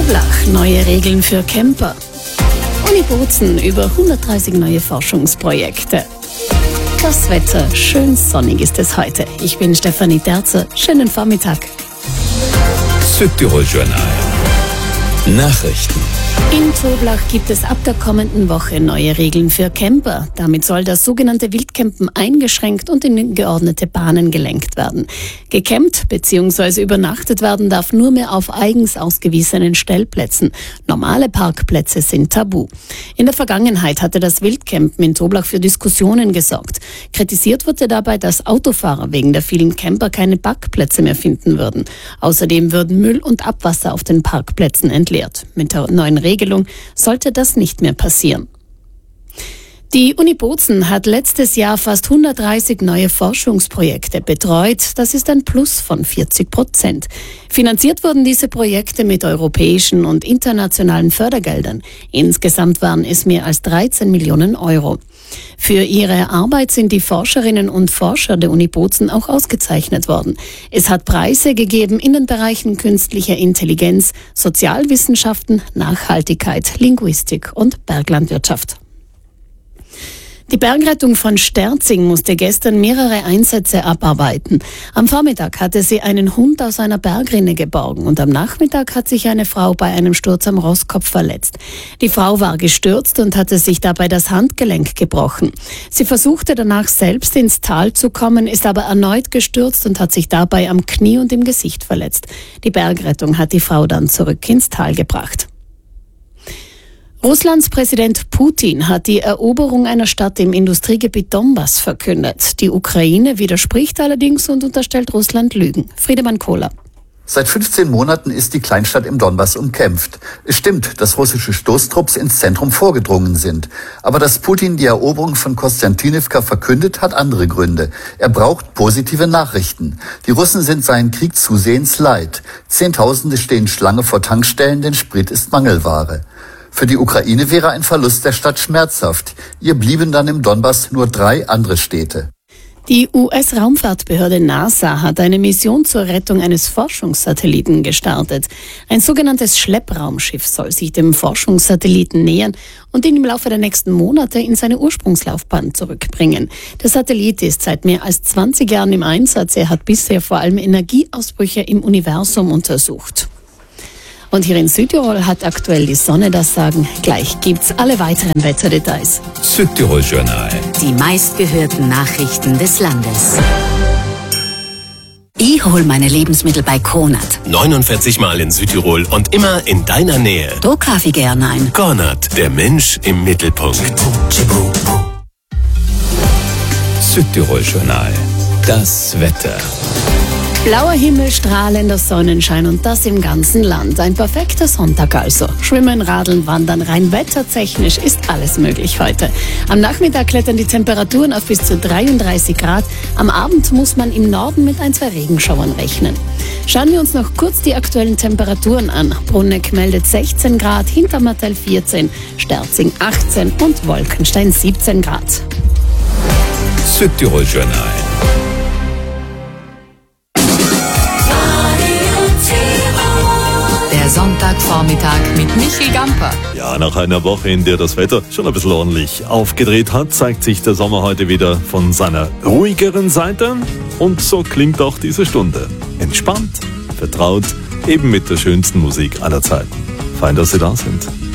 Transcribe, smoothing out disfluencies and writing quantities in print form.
Toblach, neue Regeln für Camper. Uni Bozen, über 130 neue Forschungsprojekte. Das Wetter, schön sonnig ist es heute. Ich bin Stefanie Terzer, schönen Vormittag. Südtirol Journal. Nachrichten. In Toblach gibt es ab der kommenden Woche neue Regeln für Camper. Damit soll das sogenannte Wildcampen eingeschränkt und in geordnete Bahnen gelenkt werden. Gecampt bzw. übernachtet werden darf nur mehr auf eigens ausgewiesenen Stellplätzen. Normale Parkplätze sind tabu. In der Vergangenheit hatte das Wildcampen in Toblach für Diskussionen gesorgt. Kritisiert wurde dabei, dass Autofahrer wegen der vielen Camper keine Parkplätze mehr finden würden. Außerdem würden Müll und Abwasser auf den Parkplätzen entleert. Mit der neuen Regelung sollte das nicht mehr passieren. Die Uni Bozen hat letztes Jahr fast 130 neue Forschungsprojekte betreut. Das ist ein Plus von 40%. Finanziert wurden diese Projekte mit europäischen und internationalen Fördergeldern. Insgesamt waren es mehr als 13 Millionen Euro. Für ihre Arbeit sind die Forscherinnen und Forscher der Uni Bozen auch ausgezeichnet worden. Es hat Preise gegeben in den Bereichen künstlicher Intelligenz, Sozialwissenschaften, Nachhaltigkeit, Linguistik und Berglandwirtschaft. Die Bergrettung von Sterzing musste gestern mehrere Einsätze abarbeiten. Am Vormittag hatte sie einen Hund aus einer Bergrinne geborgen und am Nachmittag hat sich eine Frau bei einem Sturz am Rosskopf verletzt. Die Frau war gestürzt und hatte sich dabei das Handgelenk gebrochen. Sie versuchte danach selbst ins Tal zu kommen, ist aber erneut gestürzt und hat sich dabei am Knie und im Gesicht verletzt. Die Bergrettung hat die Frau dann zurück ins Tal gebracht. Russlands Präsident Putin hat die Eroberung einer Stadt im Industriegebiet Donbass verkündet. Die Ukraine widerspricht allerdings und unterstellt Russland Lügen. Friedemann Kohler. Seit 15 Monaten ist die Kleinstadt im Donbass umkämpft. Es stimmt, dass russische Stoßtrupps ins Zentrum vorgedrungen sind. Aber dass Putin die Eroberung von Kostjantinivka verkündet, hat andere Gründe. Er braucht positive Nachrichten. Die Russen sind seinen Krieg zusehends leid. Zehntausende stehen Schlange vor Tankstellen, denn Sprit ist Mangelware. Für die Ukraine wäre ein Verlust der Stadt schmerzhaft. Ihr blieben dann im Donbass nur 3 andere Städte. Die US-Raumfahrtbehörde NASA hat eine Mission zur Rettung eines Forschungssatelliten gestartet. Ein sogenanntes Schleppraumschiff soll sich dem Forschungssatelliten nähern und ihn im Laufe der nächsten Monate in seine Ursprungslaufbahn zurückbringen. Der Satellit ist seit mehr als 20 Jahren im Einsatz. Er hat bisher vor allem Energieausbrüche im Universum untersucht. Und hier in Südtirol hat aktuell die Sonne das Sagen. Gleich gibt's alle weiteren Wetterdetails. Südtirol Journal. Die meistgehörten Nachrichten des Landes. Ich hol meine Lebensmittel bei Konrad. 49 Mal in Südtirol und immer in deiner Nähe. Da kaufe ich gerne ein. Konrad, der Mensch im Mittelpunkt. Südtirol Journal. Das Wetter. Blauer Himmel, strahlender Sonnenschein und das im ganzen Land. Ein perfekter Sonntag also. Schwimmen, Radeln, Wandern, rein wettertechnisch ist alles möglich heute. Am Nachmittag klettern die Temperaturen auf bis zu 33 Grad. Am Abend muss man im Norden mit 1-2 Regenschauern rechnen. Schauen wir uns noch kurz die aktuellen Temperaturen an. Bruneck meldet 16 Grad, Hintermartel 14, Sterzing 18 und Wolkenstein 17 Grad. Südtirol Journal. Sonntagvormittag mit Michi Gamper. Ja, nach einer Woche, in der das Wetter schon ein bisschen ordentlich aufgedreht hat, zeigt sich der Sommer heute wieder von seiner ruhigeren Seite. Und so klingt auch diese Stunde. Entspannt, vertraut, eben mit der schönsten Musik aller Zeiten. Fein, dass Sie da sind.